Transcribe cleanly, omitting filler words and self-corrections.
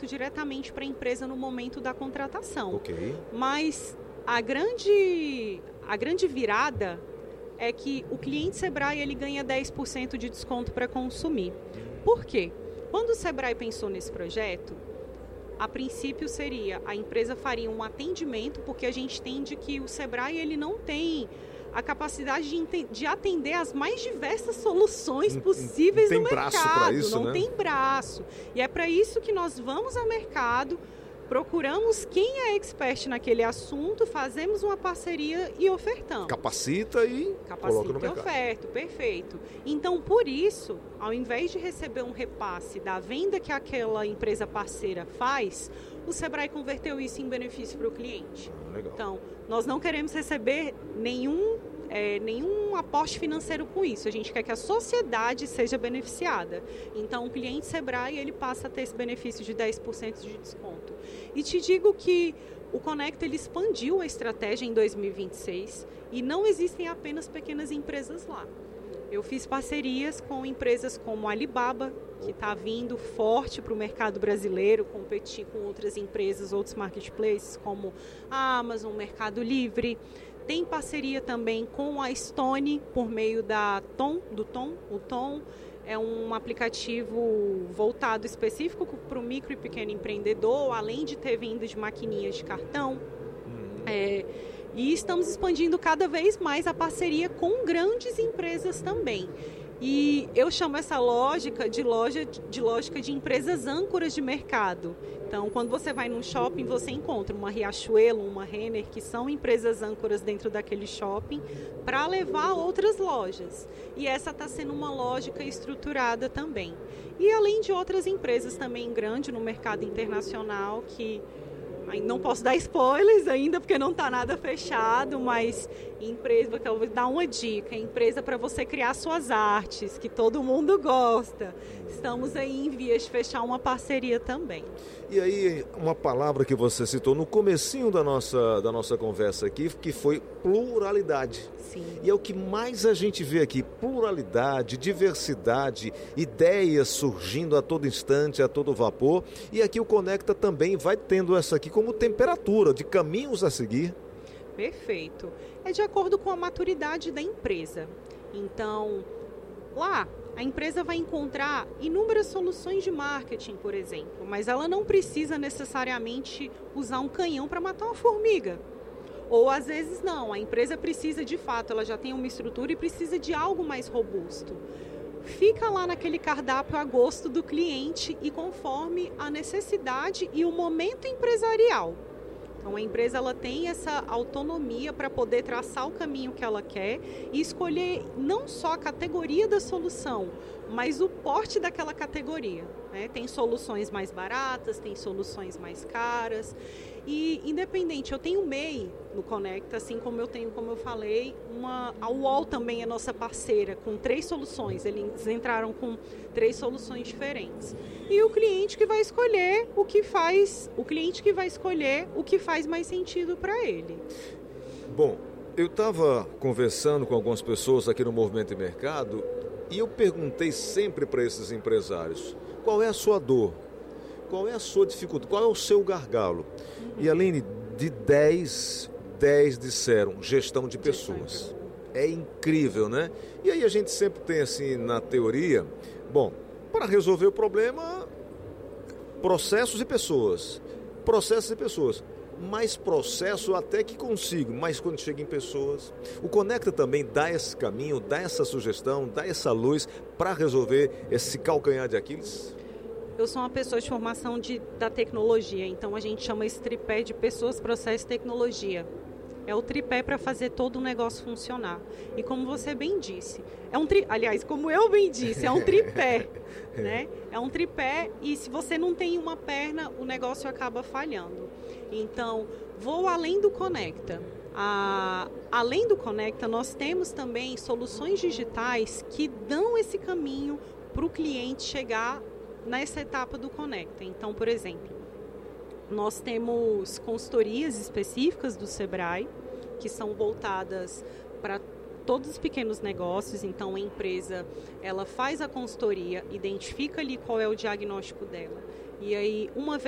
feito diretamente para a empresa no momento da contratação. Ok. Mas a grande virada é que o cliente Sebrae ele ganha 10% de desconto para consumir. Por quê? Quando o Sebrae pensou nesse projeto, a princípio seria, a empresa faria um atendimento, porque a gente entende que o Sebrae ele não tem a capacidade de atender as mais diversas soluções possíveis no mercado. Não tem braço para isso, não né? tem braço. E é para isso que nós vamos ao mercado, procuramos quem é expert naquele assunto, fazemos uma parceria e ofertamos. Capacita e coloca no mercado. Oferta, perfeito. Então, por isso, ao invés de receber um repasse da venda que aquela empresa parceira faz, o Sebrae converteu isso em benefício para o cliente. Legal. Então, nós não queremos receber nenhum aporte financeiro com isso. A gente quer que a sociedade seja beneficiada. Então, o cliente Sebrae, ele passa a ter esse benefício de 10% de desconto. E te digo que o Conecta, ele expandiu a estratégia em 2026 e não existem apenas pequenas empresas lá. Eu fiz parcerias com empresas como a Alibaba, que está vindo forte para o mercado brasileiro, competir com outras empresas, outros marketplaces, como a Amazon, Mercado Livre. Tem parceria também com a Stone, por meio do Tom. O Tom é um aplicativo voltado específico para o micro e pequeno empreendedor, além de ter venda de maquininhas de cartão. E estamos expandindo cada vez mais a parceria com grandes empresas também. E eu chamo essa lógica de lógica de empresas âncoras de mercado. Então, quando você vai num shopping, você encontra uma Riachuelo, uma Renner, que são empresas âncoras dentro daquele shopping, para levar a outras lojas. E essa está sendo uma lógica estruturada também. E além de outras empresas também grandes no mercado internacional, que não posso dar spoilers ainda, porque não está nada fechado, mas empresa, que eu vou dar uma dica, empresa para você criar suas artes, que todo mundo gosta. Estamos aí em vias de fechar uma parceria também. E aí, uma palavra que você citou no comecinho da nossa conversa aqui, que foi pluralidade. Sim. E é o que mais a gente vê aqui, pluralidade, diversidade, ideias surgindo a todo instante, a todo vapor. E aqui o Conecta também vai tendo essa aqui como temperatura de caminhos a seguir. Perfeito. É de acordo com a maturidade da empresa. Então, lá, a empresa vai encontrar inúmeras soluções de marketing, por exemplo, mas ela não precisa necessariamente usar um canhão para matar uma formiga. Ou às vezes não, a empresa precisa de fato, ela já tem uma estrutura e precisa de algo mais robusto. Fica lá naquele cardápio a gosto do cliente e conforme a necessidade e o momento empresarial. Então, a empresa ela tem essa autonomia para poder traçar o caminho que ela quer e escolher não só a categoria da solução, mas o porte daquela categoria, né? Tem soluções mais baratas, tem soluções mais caras. E, independente, eu tenho MEI no Conecta, assim como eu tenho, como eu falei, a UOL também é nossa parceira, com 3 soluções. Eles entraram com 3 soluções diferentes. E o cliente que vai escolher o que faz mais sentido para ele. Bom, eu estava conversando com algumas pessoas aqui no Movimento e Mercado e eu perguntei sempre para esses empresários, qual é a sua dor? Qual é a sua dificuldade? Qual é o seu gargalo? E Aline, de 10 disseram gestão de pessoas. É incrível, né? E aí a gente sempre tem assim na teoria, bom, para resolver o problema, processos e pessoas. Mais processo até que consigo, mas quando chega em pessoas, o Conecta também dá esse caminho, dá essa sugestão, dá essa luz para resolver esse calcanhar de Aquiles? Eu sou uma pessoa de formação da tecnologia, então a gente chama esse tripé de pessoas, processo e tecnologia. É o tripé para fazer todo o negócio funcionar. E como você bem disse, como eu bem disse, é um tripé, né? É um tripé e se você não tem uma perna, o negócio acaba falhando. Então, vou além do Conecta. Além do Conecta, nós temos também soluções digitais que dão esse caminho para o cliente chegar nessa etapa do Conecta. Então, por exemplo, nós temos consultorias específicas do Sebrae, que são voltadas para todos os pequenos negócios. Então, a empresa, ela faz a consultoria, identifica ali qual é o diagnóstico dela. E aí, uma vez